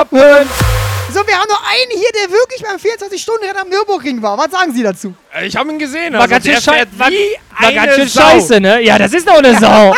So, wir haben noch einen hier, der wirklich beim 24-Stunden-Rennen am Nürburgring war. Was sagen Sie dazu? Ich habe ihn gesehen. War ganz schön war ganz schön scheiße, ne? Ja, das ist doch eine Sau.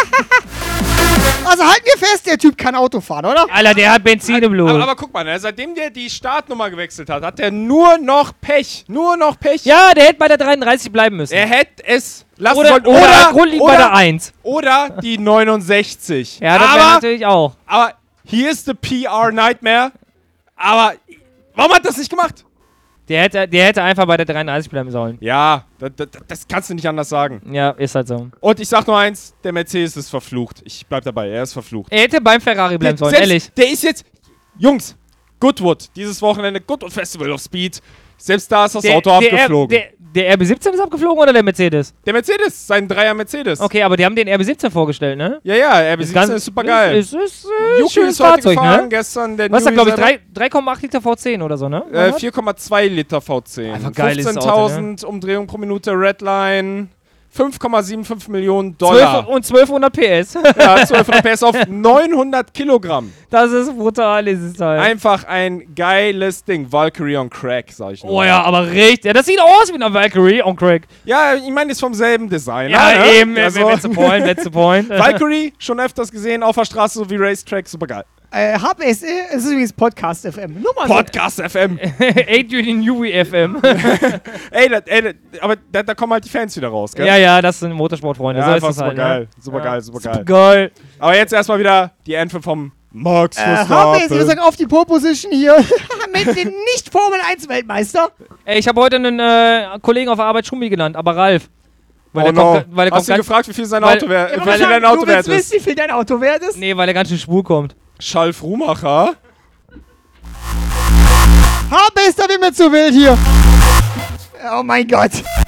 Also halten wir fest, der Typ kann Auto fahren, oder? Alter, der hat Benzin im Blut. Aber guck mal, ne, seitdem der die Startnummer gewechselt hat, hat der nur noch Pech. Nur noch Pech. Ja, der hätte bei der 33 bleiben müssen. Er hätte es lassen Oder sollen. grundlegend bei der 1. Oder die 69. Ja, das wäre natürlich auch. Aber hier ist the PR Nightmare. Aber warum hat das nicht gemacht? Der hätte einfach bei der 33 bleiben sollen. Ja, das kannst du nicht anders sagen. Ja, ist halt so. Und ich sag nur eins, der Mercedes ist verflucht. Ich bleib dabei, er ist verflucht. Er hätte beim Ferrari bleiben sollen, Selbst, ehrlich. Der ist jetzt... Jungs, Goodwood, dieses Wochenende Goodwood Festival of Speed. Selbst da ist das Auto abgeflogen. Der RB17 ist abgeflogen oder der Mercedes? Der Mercedes, sein Dreier Mercedes. Okay, aber die haben den RB17 vorgestellt, ne? Ja, RB17 ist super geil. Ist Yuki schönes ist heute Fahrzeug, gefahren, ne? gestern der Was ist da, Newey glaube ich, 3,8 Liter V10 oder so, ne? 4,2 Liter V10. Einfach geiles Auto, ne? 15.000 Umdrehungen pro Minute, Redline. 5,75 Millionen Dollar. Und 1200 PS. Ja, 1200 PS auf 900 Kilogramm. Das ist brutal, dieses Teil. Einfach ein geiles Ding. Valkyrie on Crack, sag ich nur. Oh ja, aber richtig. Ja, das sieht aus wie eine Valkyrie on Crack. Ja, ich meine, ist vom selben Design. Ja, ne? eben. Also, That's the point. Valkyrie, schon öfters gesehen, auf der Straße sowie Racetrack, super geil. HBS, es ist übrigens Podcast FM. Nur mal Podcast FM. Adrian Newey FM. Aber da kommen halt die Fans wieder raus, gell? Ja, das sind Motorsportfreunde. Ja, so einfach ist es halt. super geil. Ne? Super geil, super geil. Geil. Aber jetzt erstmal wieder die Anthem vom Max HBS, Verstappen. wir sagen auf die Pole Position hier mit dem Nicht-Formel-1-Weltmeister. Ey, ich habe heute einen Kollegen auf der Arbeit Schumi genannt, aber Ralf. Weil der kommt Hast du gefragt, wie viel sein Auto wert Ja, ist? du willst wissen, wie viel dein Auto wert ist? Nee, weil der ganz schön schwul kommt. Schalf Rumacher. HBS, da wird mir zu wild hier. Oh mein Gott.